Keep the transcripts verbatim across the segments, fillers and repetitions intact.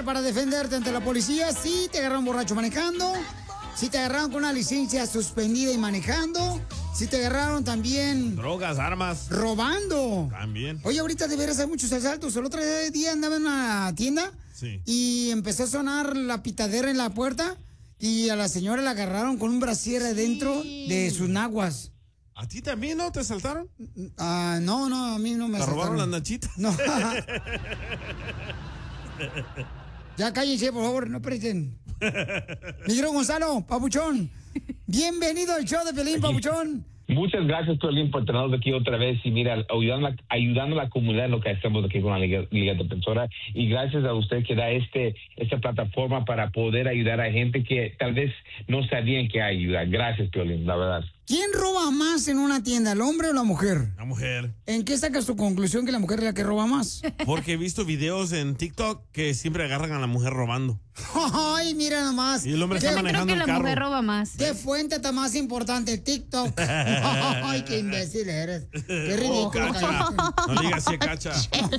hacer para defenderte ante la policía si te agarraron borracho manejando? Si te agarraron con una licencia suspendida y manejando. Si te agarraron también... Drogas, armas. Robando. También. Oye, ahorita de veras hay muchos asaltos. El otro día andaba en una tienda. Sí. Y empezó a sonar la pitadera en la puerta. Y a la señora la agarraron con un brasier adentro sí. de sus naguas. ¿A ti también no te asaltaron? Ah, no, no, a mí no me ¿Te asaltaron. robaron las nachitas? No. Ya cállense, por favor, no presten. Miguel Gonzalo, Papuchón. Bienvenido al show de Piolín, Papuchón. Muchas gracias, Piolín, por tenernos aquí otra vez y mira, ayudando a, ayudando a la comunidad en lo que hacemos aquí con la Liga, Liga Defensora. Y gracias a usted que da este esta plataforma para poder ayudar a gente que tal vez no sabían que hay ayuda. Gracias, Piolín, la verdad. ¿Quién roba más en una tienda, el hombre o la mujer? La mujer. ¿En qué sacas tu conclusión que la mujer es la que roba más? Porque he visto videos en TikTok que siempre agarran a la mujer robando. Ay, mira nomás. Y el hombre está manejando el carro. Creo que la mujer roba más. ¿Qué fuente está más importante? TikTok. Ay, qué imbécil eres. Qué ridículo. Oh, Cacha. No digas así, Cacha.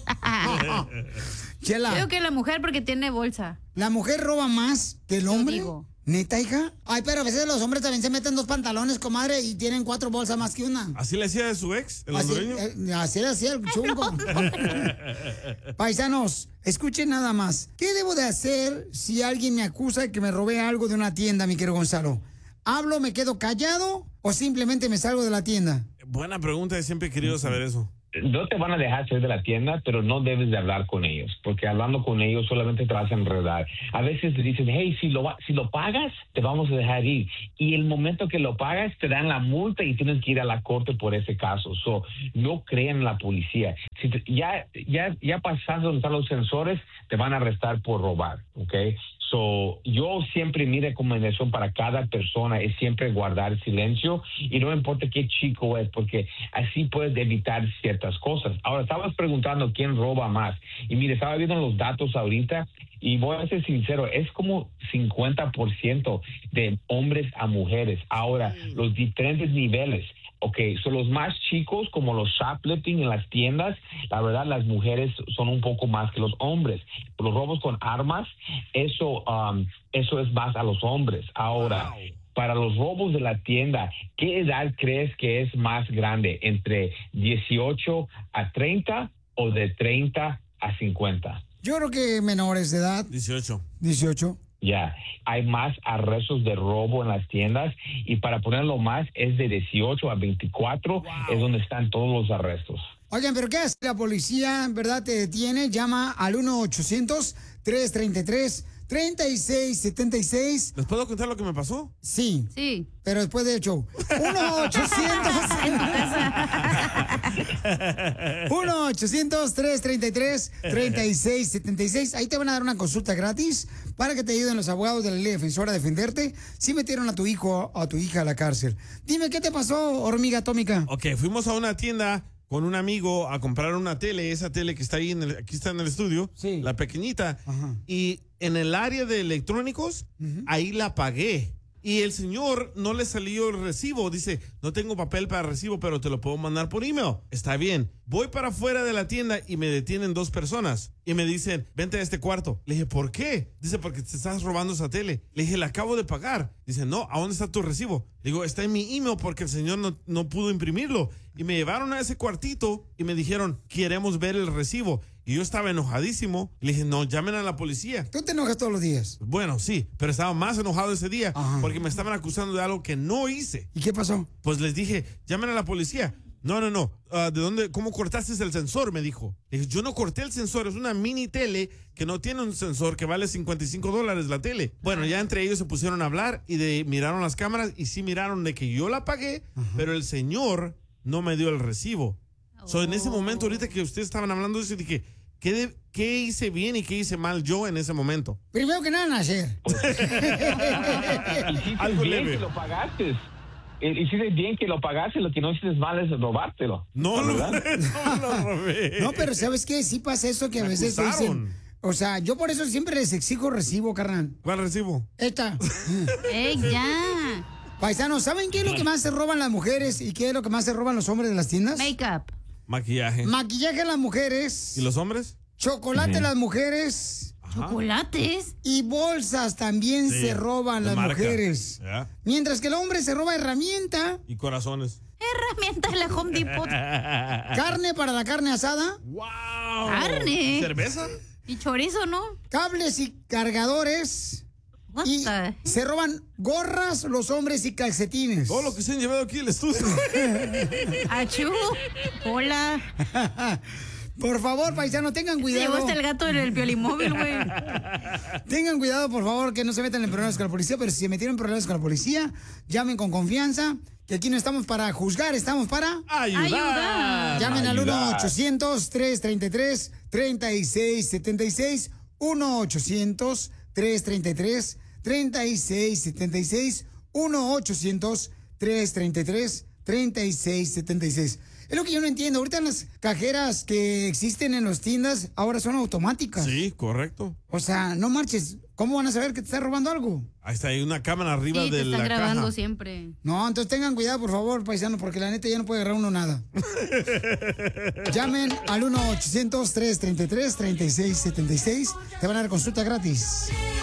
Chela. Creo que la mujer porque tiene bolsa. ¿La mujer roba más que el hombre? ¿Neta, hija? Ay, pero a veces los hombres también se meten dos pantalones, comadre, y tienen cuatro bolsas más que una. ¿Así le hacía de su ex, el así, hondureño? Eh, así le hacía el chungo. Paisanos, escuchen nada más. ¿Qué debo de hacer si alguien me acusa de que me robé algo de una tienda, mi querido Gonzalo? ¿Hablo, me quedo callado o simplemente me salgo de la tienda? Buena pregunta, siempre he querido saber eso. No te van a dejar salir de la tienda, pero no debes de hablar con ellos, porque hablando con ellos solamente te vas a enredar. A veces te dicen, hey, si lo, si lo pagas, te vamos a dejar ir. Y el momento que lo pagas, te dan la multa y tienes que ir a la corte por ese caso. So, no crean en la policía. Si te, ya, ya, ya pasando donde están los sensores, te van a arrestar por robar, ¿ok? So, yo siempre, mi recomendación para cada persona es siempre guardar silencio y no importa qué chico es, porque así puedes evitar ciertas cosas. Ahora, estabas preguntando quién roba más. Y mire, estaba viendo los datos ahorita y voy a ser sincero, es como cincuenta por ciento de hombres a mujeres. Ahora, los diferentes niveles. Ok, son los más chicos, como los shoplifting en las tiendas, la verdad las mujeres son un poco más que los hombres. Los robos con armas, eso, um, eso es más a los hombres. Ahora, wow. Para los robos de la tienda, ¿qué edad crees que es más grande? ¿Entre dieciocho a treinta o de treinta a cincuenta? Yo creo que menores de edad. dieciocho. dieciocho. Ya, yeah. Hay más arrestos de robo en las tiendas y para ponerlo más es de dieciocho a veinticuatro, wow. Es donde están todos los arrestos. Oigan, ¿pero qué hace? La policía, ¿verdad? Te detiene, llama al uno ochocientos, tres treinta y tres, treinta y seis setenta y seis. ¿Les puedo contar lo que me pasó? Sí. Sí. Pero después del show. uno ochocientos, tres treinta y tres, treinta y seis setenta y seis. Ahí te van a dar una consulta gratis para que te ayuden los abogados de la Liga Defensora a defenderte si metieron a tu hijo o a tu hija a la cárcel. Dime, ¿qué te pasó, hormiga atómica? Ok, fuimos a una tienda con un amigo a comprar una tele, esa tele que está ahí, en el, aquí está en el estudio, sí. La pequeñita. Ajá. Y en el área de electrónicos, uh-huh. Ahí la pagué. Y el señor no le salió el recibo. Dice, no tengo papel para recibo, pero te lo puedo mandar por email. Está bien. Voy para afuera de la tienda y me detienen dos personas. Y me dicen, vente a este cuarto. Le dije, ¿por qué? Dice, porque te estás robando esa tele. Le dije, la acabo de pagar. Dice, no, ¿a dónde está tu recibo? Le digo, está en mi email porque el señor no, no pudo imprimirlo. Y me llevaron a ese cuartito y me dijeron, queremos ver el recibo. Y yo estaba enojadísimo. Le dije, no, llamen a la policía. ¿Tú te enojas todos los días? Bueno, sí, pero estaba más enojado ese día. Ajá. Porque me estaban acusando de algo que no hice. ¿Y qué pasó? Pues les dije, llamen a la policía. No, no, no. Uh, ¿De dónde? ¿Cómo cortaste el sensor? Me dijo. Le dije, yo no corté el sensor. Es una mini tele que no tiene un sensor que vale cincuenta y cinco dólares la tele. Bueno, ya entre ellos se pusieron a hablar y de, miraron las cámaras y sí miraron de que yo la pagué, uh-huh. Pero el señor no me dio el recibo. Oh. So, en ese momento, ahorita que ustedes estaban hablando de eso, dije, ¿qué, de, ¿qué hice bien y qué hice mal yo en ese momento? Primero que nada, nacer. Algo leve. Lo pagaste. Hiciste bien que lo pagaste, lo que no hiciste mal es robártelo. No, lo, no lo robé. No, pero ¿sabes qué? Sí pasa eso que a Me veces acusaron. dicen... O sea, yo por eso siempre les exijo recibo, carnal. ¿Cuál recibo? Esta. ¡Ey, ya! Paisanos, ¿saben qué es lo que más se roban las mujeres y qué es lo que más se roban los hombres de las tiendas? Make-up. Maquillaje. Maquillaje a las mujeres. ¿Y los hombres? Chocolate a uh-huh. las mujeres. Chocolates. Y bolsas también Sí, se roban de las marca. mujeres. Ya. Mientras que el hombre se roba herramienta, Y corazones. Herramientas de la Home Depot. carne para la carne asada, ¡Wow! Carne. ¿Cerveza? Y chorizo, ¿no? cables y cargadores. What Y the- se roban gorras los hombres y calcetines. Todo lo que se han llevado aquí al estudio. Achú. Hola. Por favor, paisano, tengan Se cuidado. llevó hasta el gato del violimóvil, güey. Tengan cuidado, por favor, que no se metan en problemas con la policía, pero si se metieron en problemas con la policía, llamen con confianza, que aquí no estamos para juzgar, estamos para... Ayudar. Ayudar. Llamen al uno Ayudar. ochocientos, tres treinta y tres, treinta y seis setenta y seis, uno ochocientos, tres treinta y tres, treinta y seis setenta y seis, uno ochocientos, tres treinta y tres, treinta y seis setenta y seis. Es lo que yo no entiendo. Ahorita las cajeras que existen en las tiendas ahora son automáticas. Sí, correcto. O sea, no marches. ¿Cómo van a saber que te está robando algo? Ahí está, hay una cámara arriba Sí, te de están la grabando caja. siempre. No, entonces tengan cuidado, por favor, paisano, porque la neta ya no puede agarrar uno nada. Llamen al uno ochocientos, tres treinta y tres, treinta y seis setenta y seis. Te van a dar consulta gratis.